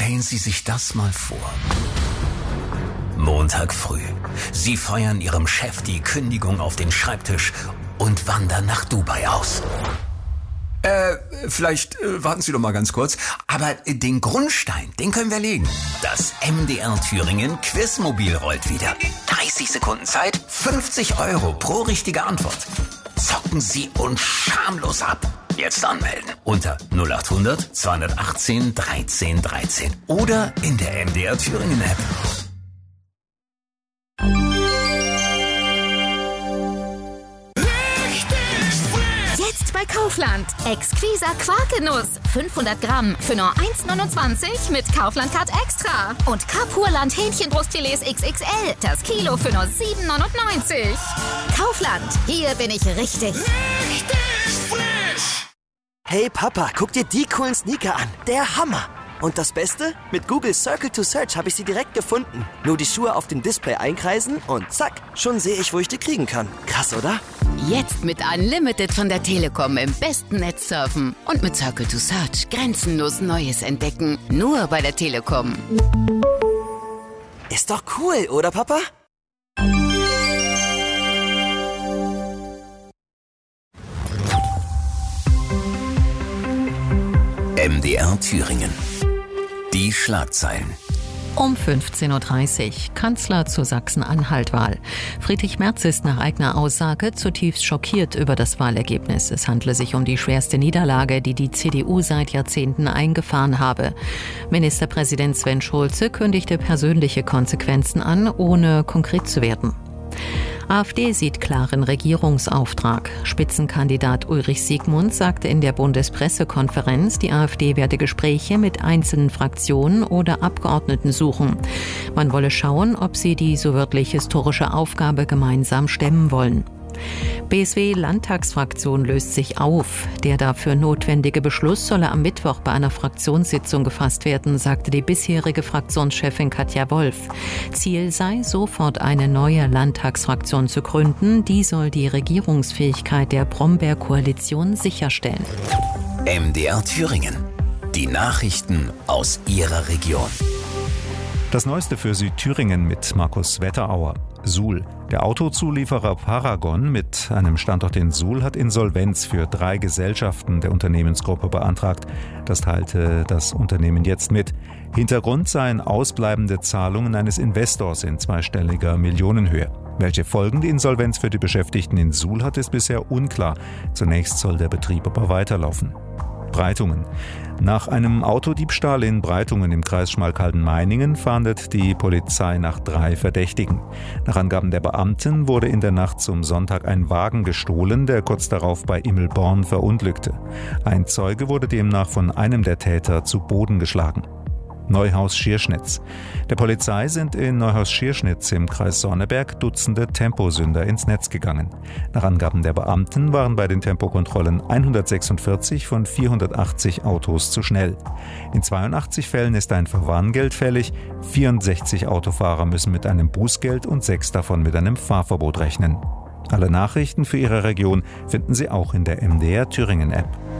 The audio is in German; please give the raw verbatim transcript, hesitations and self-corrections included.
Stellen Sie sich das mal vor. Montag früh. Sie feuern Ihrem Chef die Kündigung auf den Schreibtisch und wandern nach Dubai aus. Äh, vielleicht äh, warten Sie doch mal ganz kurz. Aber äh, den Grundstein, den können wir legen. Das M D R Thüringen Quizmobil rollt wieder. dreißig Sekunden Zeit, fünfzig Euro pro richtige Antwort. Zocken Sie uns schamlos ab. Jetzt anmelden unter null acht hundert zweihundertachtzehn dreizehn dreizehn oder in der M D R Thüringen App. Jetzt bei Kaufland. Exquisa Quarkenuss. fünfhundert Gramm für nur eins neunundzwanzig mit Kaufland Card Extra. Und Kapurland Hähnchenbrustfilets X X L. Das Kilo für nur sieben neunundneunzig. Kaufland. Hier bin ich richtig. Richtig frisch. Hey Papa, guck dir die coolen Sneaker an. Der Hammer. Und das Beste? Mit Google Circle to Search habe ich sie direkt gefunden. Nur die Schuhe auf dem Display einkreisen und zack, schon sehe ich, wo ich die kriegen kann. Krass, oder? Jetzt mit Unlimited von der Telekom im besten Netz surfen. Und mit Circle to Search grenzenlos Neues entdecken. Nur bei der Telekom. Ist doch cool, oder Papa? M D R Thüringen. Die Schlagzeilen. Um fünfzehn Uhr dreißig. Kanzler zur Sachsen-Anhalt-Wahl. Friedrich Merz ist nach eigener Aussage zutiefst schockiert über das Wahlergebnis. Es handle sich um die schwerste Niederlage, die die C D U seit Jahrzehnten eingefahren habe. Ministerpräsident Sven Schulze kündigte persönliche Konsequenzen an, ohne konkret zu werden. AfD sieht klaren Regierungsauftrag. Spitzenkandidat Ulrich Siegmund sagte in der Bundespressekonferenz, die AfD werde Gespräche mit einzelnen Fraktionen oder Abgeordneten suchen. Man wolle schauen, ob sie die so wörtlich historische Aufgabe gemeinsam stemmen wollen. B S W-Landtagsfraktion löst sich auf. Der dafür notwendige Beschluss solle am Mittwoch bei einer Fraktionssitzung gefasst werden, sagte die bisherige Fraktionschefin Katja Wolf. Ziel sei, sofort eine neue Landtagsfraktion zu gründen. Die soll die Regierungsfähigkeit der Brombeer-Koalition sicherstellen. M D R Thüringen. Die Nachrichten aus Ihrer Region. Das Neueste für Südthüringen mit Markus Wetterauer. Suhl. Der Autozulieferer Paragon mit einem Standort in Suhl hat Insolvenz für drei Gesellschaften der Unternehmensgruppe beantragt. Das teilte das Unternehmen jetzt mit. Hintergrund seien ausbleibende Zahlungen eines Investors in zweistelliger Millionenhöhe. Welche Folgen die Insolvenz für die Beschäftigten in Suhl hat, ist bisher unklar. Zunächst soll der Betrieb aber weiterlaufen. Breitungen. Nach einem Autodiebstahl in Breitungen im Kreis Schmalkalden-Meiningen fahndet die Polizei nach drei Verdächtigen. Nach Angaben der Beamten wurde in der Nacht zum Sonntag ein Wagen gestohlen, der kurz darauf bei Immelborn verunglückte. Ein Zeuge wurde demnach von einem der Täter zu Boden geschlagen. Neuhaus-Schierschnitz. Der Polizei sind in Neuhaus-Schierschnitz im Kreis Sonneberg Dutzende Temposünder ins Netz gegangen. Nach Angaben der Beamten waren bei den Tempokontrollen hundertsechsundvierzig von vierhundertachtzig Autos zu schnell. In zweiundachtzig Fällen ist ein Verwarngeld fällig, vierundsechzig Autofahrer müssen mit einem Bußgeld und sechs davon mit einem Fahrverbot rechnen. Alle Nachrichten für Ihre Region finden Sie auch in der M D R Thüringen App.